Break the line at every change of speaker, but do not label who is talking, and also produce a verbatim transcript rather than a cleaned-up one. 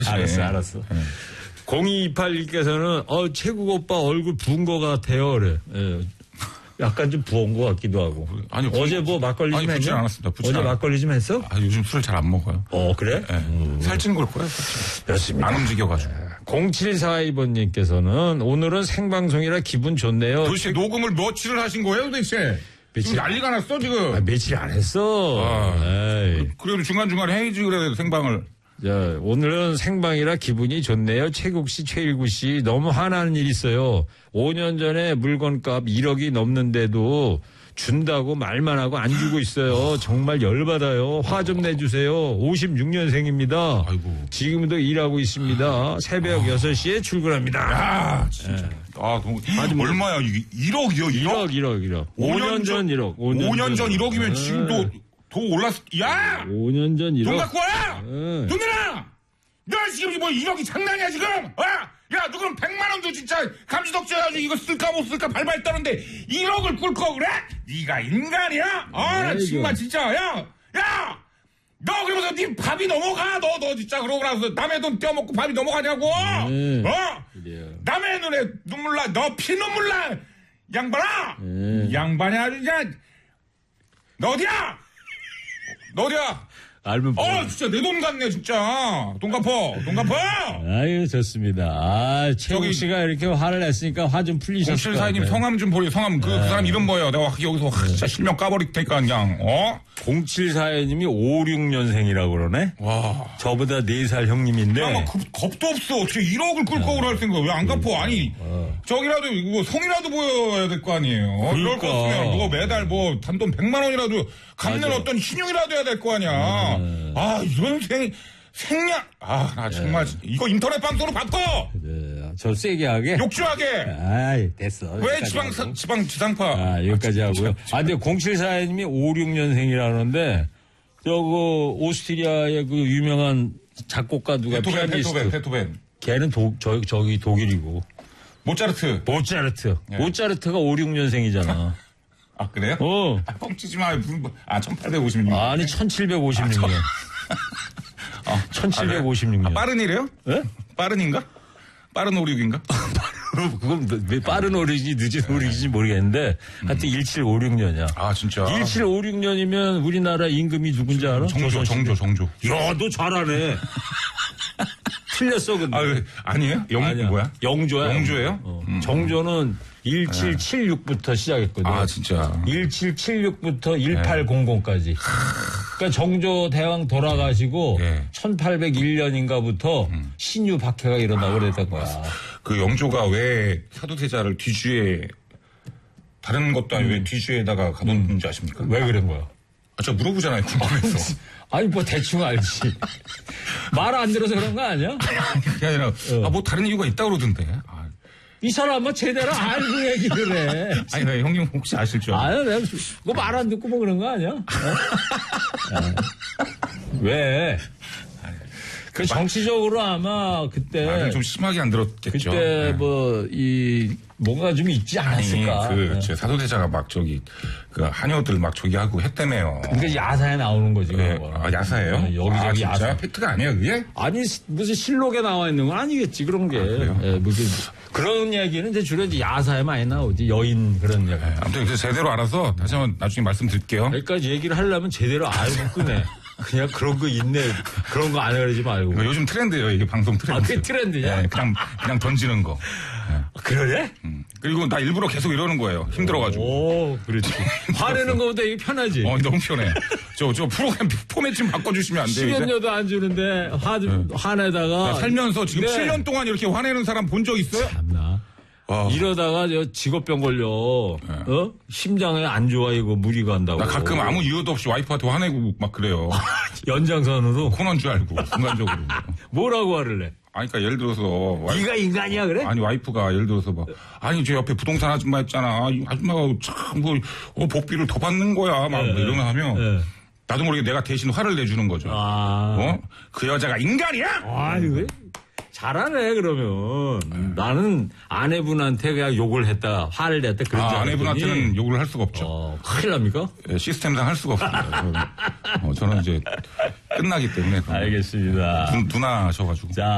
알았어, 알았어. 네. 공이이팔님께서는 어, 최국 오빠 얼굴 부은 것 같아요. 그래. 예. 약간 좀 부은 것 같기도 하고. 아니, 어제 뭐 막걸리 좀 했냐?
않았습니다.
어제 않았... 막걸리 좀 했어?
아, 요즘 술을 잘 안 먹어요.
어, 그래?
네. 음. 살찐 걸 거예요.
그렇습니다.
안 움직여가지고.
공칠사이번님께서는 오늘은 생방송이라 기분 좋네요.
도대체 녹음을 며칠을 하신 거예요, 도대체? 며칠 난리가 났어, 지금.
아, 며칠 안 했어.
아, 그래도 중간중간에 해야지, 그래도 생방을.
자, 오늘은 생방이라 기분이 좋네요. 최국 씨, 최일구 씨. 너무 화나는 일 있어요. 오 년 전에 물건값 일억이 넘는데도 준다고 말만 하고 안 주고 있어요. 정말 열받아요. 화 좀 내주세요. 오십육년생입니다.
아이고.
지금도 일하고 있습니다. 새벽 아. 여섯 시에 출근합니다.
야, 진짜. 네. 아, 너무. 얼마야, 이게? 일억이요, 일억?
일억, 일억, 일억. 오 년 전 일억.
오 년 전 일억이면 네. 지금도 더 올랐, 야!
오 년 전 일억.
돈 갖고 와! 네. 돈 내놔! 너 지금 뭐 일억이 장난이야, 지금? 어? 야, 누구는 백만 원도 진짜 감지덕지 해가지고 이거 쓸까 못 쓸까 발발했다는데 일억을 꿀 거 그래? 네가 인간이야? 아, 나 정말 진짜, 야! 야! 너 그러면서 네 밥이 넘어가, 너, 너 진짜 그러고 나서 남의 돈 떼어먹고 밥이 넘어가냐고! 네. 어? 그래요. 남의 눈에 눈물 나, 너 피눈물 나! 양반아! 네. 양반이 아주 그냥, 너 어디야? 너 어디야?
알면
어, 진짜 내 돈 같네, 진짜. 돈 갚어, 돈 갚어!
아유, 좋습니다. 아, 최국 씨가 이렇게 화를 냈으니까 화 좀 풀리셨을 것 같아요.
공칠사이님 성함 좀 보여, 성함. 그, 네. 그 사람 이름 뭐예요? 내가 여기서 네. 진짜 실명 까버릴 테니까, 그냥, 어?
공칠사이님이 오십육년생이라고 그러네?
와.
저보다 네 살 형님인데.
야, 막 겁, 겁도 없어. 어떻게 일억을 끌 거고 할 생각, 왜 안 갚어? 아니, 어. 저기라도, 뭐, 성이라도 보여야 될 거 아니에요. 그러니까. 이럴 거 없으면, 뭐, 매달 뭐, 단돈 백만 원이라도 갚는 맞아. 어떤 신용이라도 해야 될 거 아니야. 음. 아, 이런 생, 생략. 아, 나 정말, 네. 이거 인터넷 방송으로 바꿔!
네. 저 세게 하게?
욕주하게!
아이, 됐어.
왜 지방, 사, 지방 지상파?
아, 여기까지 아, 하고요. 아, 근데 공칠사님이 오십육년생이라는데, 저거, 오스트리아의 그 유명한 작곡가 누가
베토벤,
피아니스트.
베토벤, 베토벤.
걔는 도, 저, 저기 독일이고.
모차르트.
모차르트. 네. 모차르트가 오십육년생이잖아.
아, 그래요?
어.
아, 뻥치지 마. 아, 천팔백오십육 년.
아니, 천칠백오십육 년. 아, 아, 천칠백오십육 년.
아, 빠른이래요?
예?
빠른인가? 빠른 오륙인가?
그건 왜 빠른 오륙인지 늦은 오륙인지 모르겠는데, 음. 하여튼 천칠백오십육년이야.
아, 진짜?
천칠백오십육년이면 우리나라 임금이 누군지 알아?
정조, 정조, 정조.
야, 너 잘하네. 틀렸어, 근데.
아, 아니에요? 영, 아니야. 뭐야?
영조야.
영조예요?
어. 음. 정조는 천칠백칠십육부터 시작했거든.
아, 진짜.
천칠백칠십육부터 천팔백까지. 그러니까 정조 대왕 돌아가시고 네. 천팔백일년인가부터 음. 신유 박해가 일어나고 그랬던 거야.
그 영조가 왜 사도세자를 뒤주에 다른 것도 아니고 음. 왜 뒤주에다가 가뒀는지 아십니까?
왜 그런 거야?
아, 저 물어보잖아요. 궁금해서.
아니, 뭐 대충 알지. 말 안 들어서 그런 거 아니야?
그게 아니라 어. 아, 뭐 다른 이유가 있다고 그러던데. 아.
이 사람은 제대로 알고 얘기를 해.
아니, 나 형님 혹시 아실 줄 알아?
아유, 내가 뭐 말 안 듣고 뭐 그런 거 아니야? 어? 왜? 그 정치적으로 아마 그때
말을 좀 심하게 안 들었겠죠.
그때
네.
뭐 이 뭔가 좀 있지 않았을까?
아니, 그
네.
사도세자가 막 저기 그 하녀들 막 저기 하고 했다며요.
그러니까 야사에 나오는 거지.
네. 아, 야사예요?
네, 여기저기
아,
야사.
팩트가 아니에요, 그게?
아니 무슨 실록에 나와 있는 건 아니겠지 그런 게.
아,
네, 무슨 그런 얘기는 이제 주로 이제 야사에 많이 나오지 여인 그런 얘기.
네, 아무튼 그래서 제대로 알아서 다시 한번 나중에 말씀드릴게요.
여기까지 얘기를 하려면 제대로 알고 끄네. 그냥 그런 거 있네. 그런 거 안 그러지 말고.
요즘 트렌드예요. 이게 방송 트렌드.
아, 그게 트렌드냐?
네, 그냥 그냥 던지는 거. 네.
그러네?
음. 그리고 나 일부러 계속 이러는 거예요. 힘들어가지고.
오, 그렇지. 화내는 거보다 이게 편하지.
어, 너무 편해. 저, 저 프로그램 포맷 좀 바꿔주시면 안 돼요?
십연여도 안 주는데 화, 네. 화내다가.
살면서 지금 네. 칠 년 동안 이렇게 화내는 사람 본 적 있어요?
참나. 어. 이러다가 저 직업병 걸려. 네. 어? 심장에 안 좋아 이거 무리 간다고.
나 가끔 아무 이유도 없이 와이프한테 화내고 막 그래요.
연장선으로?
코너인 줄 알고 순간적으로.
뭐라고 화를 내?
아니 그러니까 예를 들어서
와이프, 네가 인간이야 그래?
아니 와이프가 예를 들어서 막 아니 저 옆에 부동산 아줌마 있잖아. 아줌마가 참뭐 어, 복비를 더 받는 거야. 막 네. 이러면 하면 네. 나도 모르게 내가 대신 화를 내주는 거죠.
아.
어? 그 여자가 인간이야?
아니 왜? 잘하네 그러면. 네. 나는 아내분한테 그냥 욕을 했다 화를 냈다 그런 줄
아, 아내분한테는 욕을 할 수가 없죠.
어, 큰일 납니까?
네, 시스템상 할 수가 없습니다. 어, 저는 이제 끝나기 때문에.
알겠습니다.
누, 누나셔가지고.
자.